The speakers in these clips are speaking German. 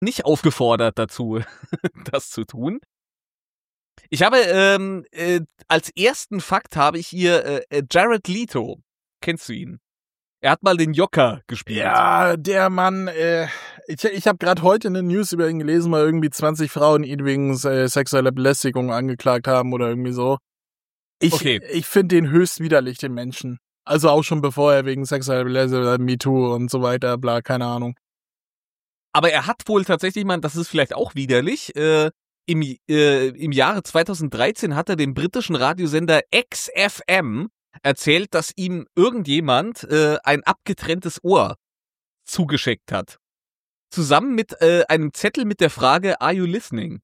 nicht aufgefordert dazu, das zu tun. Ich habe als ersten Fakt habe ich hier Jared Leto. Kennst du ihn? Er hat mal den Joker gespielt. Ja, der Mann, ich habe gerade heute eine News über ihn gelesen, weil irgendwie 20 Frauen ihn wegen sexueller Belästigung angeklagt haben oder irgendwie so. Ich finde den höchst widerlich, den Menschen. Also auch schon bevor er wegen sexueller Belästigung, MeToo und so weiter, bla, keine Ahnung. Aber er hat wohl tatsächlich, das ist vielleicht auch widerlich, im Jahre 2013 hat er dem britischen Radiosender XFM erzählt, dass ihm irgendjemand ein abgetrenntes Ohr zugeschickt hat. Zusammen mit einem Zettel mit der Frage, are you listening?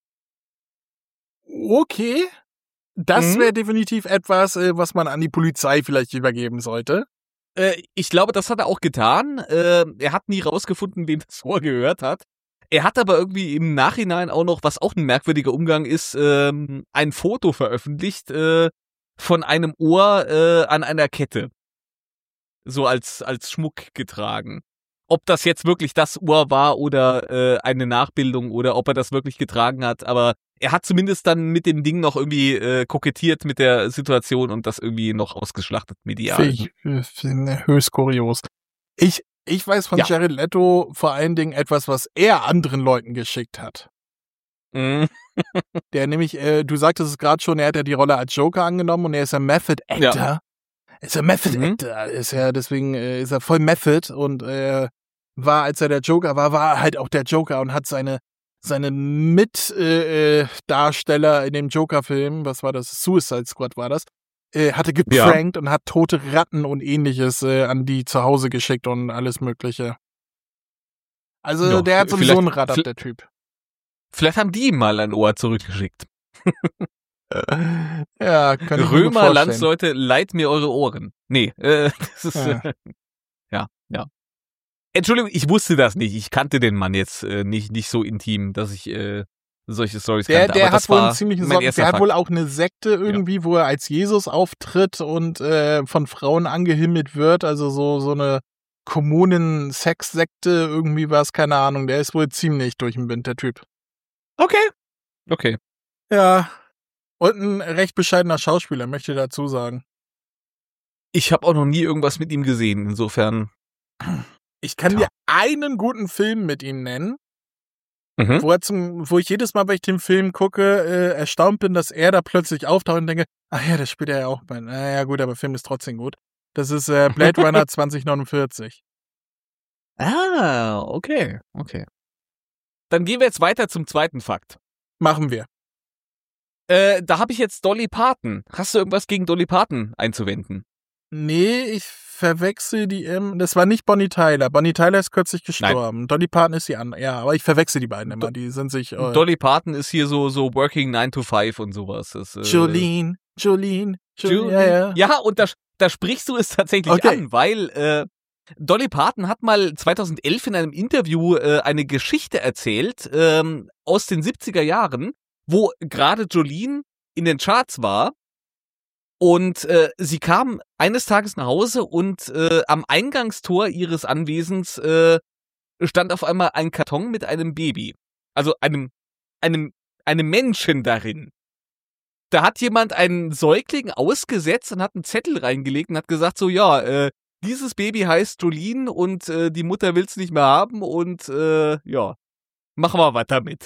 Okay, das wäre definitiv etwas, was man an die Polizei vielleicht übergeben sollte. Ich glaube, das hat er auch getan. Er hat nie rausgefunden, wem das Ohr gehört hat. Er hat aber irgendwie im Nachhinein auch noch, was auch ein merkwürdiger Umgang ist, ein Foto veröffentlicht von einem Ohr an einer Kette. So als Schmuck getragen. Ob das jetzt wirklich das Ohr war oder eine Nachbildung oder ob er das wirklich getragen hat, aber er hat zumindest dann mit dem Ding noch irgendwie kokettiert mit der Situation und das irgendwie noch ausgeschlachtet medial. Ich finde höchst kurios. Ich weiß von Jared Leto vor allen Dingen etwas, was er anderen Leuten geschickt hat. Der nämlich, du sagtest es gerade schon, er hat ja die Rolle als Joker angenommen und er ist ein Method Actor. Ja. Ist ein Method Actor, deswegen ist er voll Method und war, als er der Joker war er halt auch der Joker und hat seine Mitdarsteller in dem Joker-Film, was war das? Suicide Squad war das, hatte geprankt und hat tote Ratten und ähnliches an die zu Hause geschickt und alles mögliche. Also der hat sowieso ein Rad ab, der Typ. Vielleicht haben die ihm mal ein Ohr zurückgeschickt. Ja, kann ich Römer, Landsleute, leiht mir eure Ohren. Nee, das ist ja. Entschuldigung, ich wusste das nicht. Ich kannte den Mann jetzt nicht so intim, dass ich solche Storys kannte. Der aber hat wohl einen ziemlichen Socken. Der hat wohl auch eine Sekte irgendwie, wo er als Jesus auftritt und von Frauen angehimmelt wird. Also so eine Kommunen-Sex-Sekte, irgendwie war es, keine Ahnung. Der ist wohl ziemlich durch den Wind, der Typ. Okay. Ja. Und ein recht bescheidener Schauspieler, möchte ich dazu sagen. Ich habe auch noch nie irgendwas mit ihm gesehen, insofern. Ich kann dir einen guten Film mit ihm nennen, wo ich jedes Mal, wenn ich den Film gucke, erstaunt bin, dass er da plötzlich auftaucht und denke, ach ja, das spielt er ja auch bei. Naja, gut, aber der Film ist trotzdem gut. Das ist Blade Runner 2049. Ah, okay. Dann gehen wir jetzt weiter zum zweiten Fakt. Machen wir. Da habe ich jetzt Dolly Parton. Hast du irgendwas gegen Dolly Parton einzuwenden? Nee, ich verwechsel die das war nicht Bonnie Tyler. Bonnie Tyler ist kürzlich gestorben. Nein. Dolly Parton ist die andere. Ja, aber ich verwechsel die beiden immer. Die sind sich. Dolly Parton ist hier so Working 9 to 5 und sowas. Das, Jolene. Ja, und da sprichst du es tatsächlich an, weil Dolly Parton hat mal 2011 in einem Interview eine Geschichte erzählt aus den 70er Jahren, wo gerade Jolene in den Charts war. Und sie kam eines Tages nach Hause und am Eingangstor ihres Anwesens stand auf einmal ein Karton mit einem Baby. Also einem Menschen darin. Da hat jemand einen Säugling ausgesetzt und hat einen Zettel reingelegt und hat gesagt so, ja, dieses Baby heißt Jolene und die Mutter will's nicht mehr haben und ja, machen wir was damit.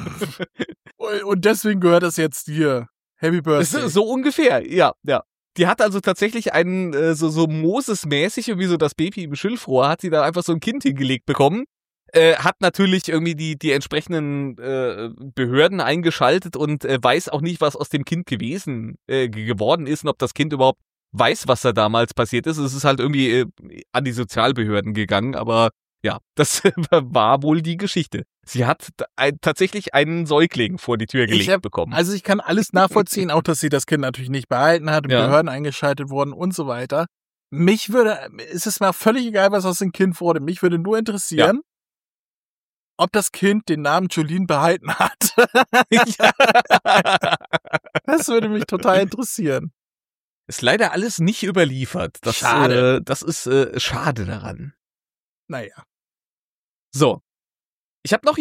Und deswegen gehört das jetzt dir. Happy Birthday. So ungefähr, ja. Die hat also tatsächlich einen, so Moses-mäßig, irgendwie so das Baby im Schilfrohr, hat sie da einfach so ein Kind hingelegt bekommen. Hat natürlich irgendwie die entsprechenden Behörden eingeschaltet und weiß auch nicht, was aus dem Kind geworden ist und ob das Kind überhaupt weiß, was da damals passiert ist. Es ist halt irgendwie an die Sozialbehörden gegangen, aber ja, das war wohl die Geschichte. Sie hat tatsächlich einen Säugling vor die Tür gelegt bekommen. Also ich kann alles nachvollziehen, auch dass sie das Kind natürlich nicht behalten hat und Behörden eingeschaltet wurden und so weiter. Es ist mir völlig egal, was aus dem Kind wurde. Mich würde nur interessieren, ob das Kind den Namen Jolene behalten hat. Das würde mich total interessieren. Ist leider alles nicht überliefert. Schade. Das ist schade daran. Naja. So. Ich habe noch